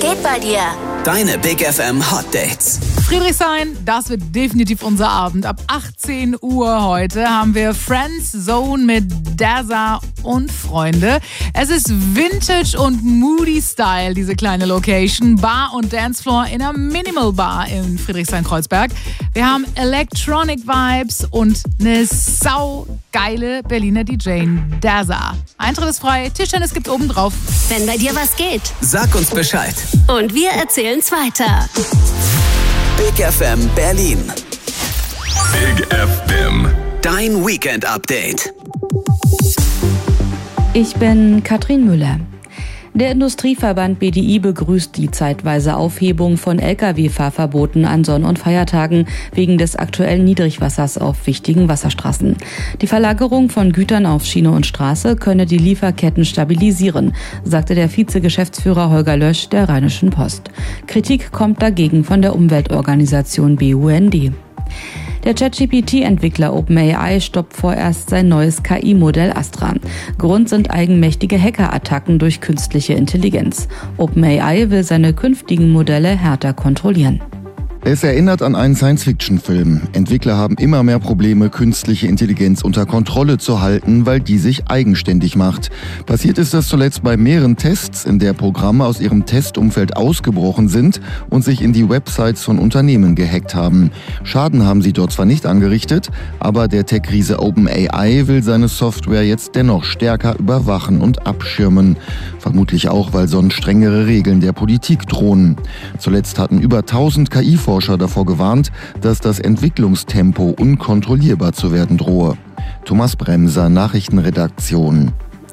geht bei dir? Deine Big FM Hot Dates. Friedrichshain, das wird definitiv unser Abend. Ab 18 Uhr heute haben wir Friends Zone mit Dazza und Freunde. Es ist Vintage und Moody Style, diese kleine Location. Bar und Dancefloor in einer Minimal Bar in Friedrichshain-Kreuzberg. Wir haben Electronic Vibes und eine saugeile Berliner DJ, Dazza. Eintritt ist frei, Tischtennis gibt's oben drauf. Wenn bei dir was geht, Sag uns Bescheid. und wir erzählen's weiter. Big FM Berlin. Big FM. Dein Weekend Update. Ich bin Katrin Müller. Der Industrieverband BDI begrüßt die zeitweise Aufhebung von Lkw-Fahrverboten an Sonn- und Feiertagen wegen des aktuellen Niedrigwassers auf wichtigen Wasserstraßen. Die Verlagerung von Gütern auf Schiene und Straße könne die Lieferketten stabilisieren, sagte der Vizegeschäftsführer Holger Lösch der Rheinischen Post. Kritik kommt dagegen von der Umweltorganisation BUND. Der ChatGPT-Entwickler OpenAI stoppt vorerst sein neues KI-Modell Astra. Grund sind eigenmächtige Hackerattacken durch künstliche Intelligenz. OpenAI will seine künftigen Modelle härter kontrollieren. Es erinnert an einen Science-Fiction-Film. Entwickler haben immer mehr Probleme, künstliche Intelligenz unter Kontrolle zu halten, weil die sich eigenständig macht. Passiert ist das zuletzt bei mehreren Tests, in der Programme aus ihrem Testumfeld ausgebrochen sind und sich in die Websites von Unternehmen gehackt haben. Schaden haben sie dort zwar nicht angerichtet, aber der Tech-Riese OpenAI will seine Software jetzt dennoch stärker überwachen und abschirmen. Vermutlich auch, weil sonst strengere Regeln der Politik drohen. Zuletzt hatten über 1000 KI-Forscher davor gewarnt, dass das Entwicklungstempo unkontrollierbar zu werden drohe. Thomas Bremser, Nachrichtenredaktion.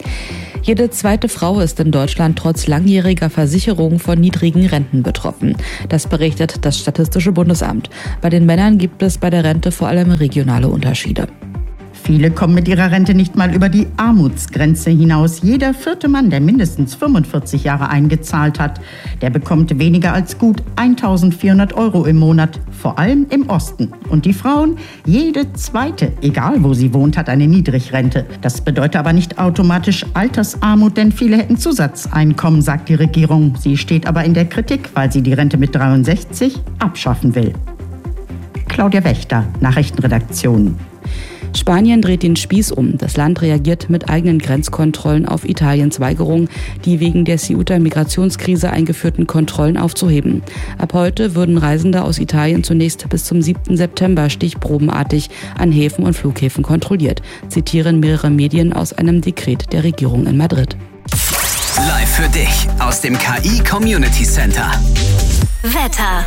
Jede zweite Frau ist in Deutschland trotz langjähriger Versicherung von niedrigen Renten betroffen. Das berichtet das Statistische Bundesamt. Bei den Männern gibt es bei der Rente vor allem regionale Unterschiede. Viele kommen mit ihrer Rente nicht mal über die Armutsgrenze hinaus. Jeder vierte Mann, der mindestens 45 Jahre eingezahlt hat, der bekommt weniger als gut 1.400 € im Monat, vor allem im Osten. Und die Frauen, jede zweite, egal wo sie wohnt, hat eine Niedrigrente. Das bedeutet aber nicht automatisch Altersarmut, denn viele hätten Zusatzeinkommen, sagt die Regierung. Sie steht aber in der Kritik, weil sie die Rente mit 63 abschaffen will. Claudia Wächter, Nachrichtenredaktion. Spanien dreht den Spieß um. Das Land reagiert mit eigenen Grenzkontrollen auf Italiens Weigerung, die wegen der Ceuta-Migrationskrise eingeführten Kontrollen aufzuheben. Ab heute würden Reisende aus Italien zunächst bis zum 7. September stichprobenartig an Häfen und Flughäfen kontrolliert, zitieren mehrere Medien aus einem Dekret der Regierung in Madrid. Live für dich aus dem KI Community Center. Wetter.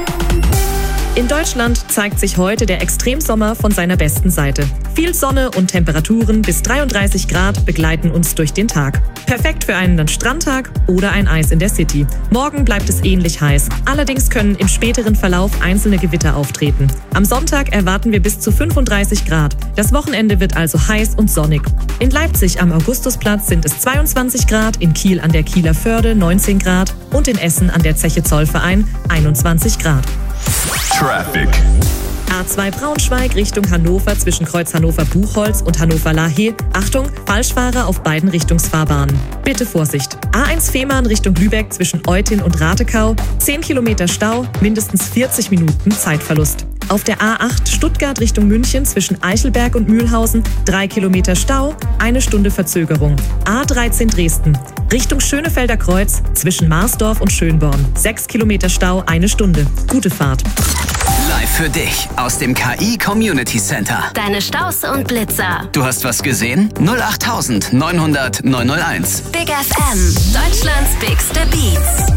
In Deutschland zeigt sich heute der Extremsommer von seiner besten Seite. Viel Sonne und Temperaturen bis 33 Grad begleiten uns durch den Tag. Perfekt für einen Strandtag oder ein Eis in der City. Morgen bleibt es ähnlich heiß. Allerdings können im späteren Verlauf einzelne Gewitter auftreten. Am Sonntag erwarten wir bis zu 35 Grad. Das Wochenende wird also heiß und sonnig. In Leipzig am Augustusplatz sind es 22 Grad, in Kiel an der Kieler Förde 19 Grad und in Essen an der Zeche Zollverein 21 Grad. Traffic. A2 Braunschweig Richtung Hannover zwischen Kreuz Hannover-Buchholz und Hannover-Lahe. Achtung, Falschfahrer auf beiden Richtungsfahrbahnen. Bitte Vorsicht. A1 Fehmarn Richtung Lübeck zwischen Eutin und Ratekau. 10 Kilometer Stau, mindestens 40 Minuten Zeitverlust. Auf der A8 Stuttgart Richtung München zwischen Eichelberg und Mühlhausen 3 Kilometer Stau, 1 Stunde Verzögerung. A13 Dresden Richtung Schönefelder Kreuz zwischen Marsdorf und Schönborn 6 Kilometer Stau, 1 Stunde. Gute Fahrt. Live für dich aus dem KI Community Center. Deine Staus und Blitzer. Du hast was gesehen? 08900 901. Big FM, Deutschlands bigste Beats.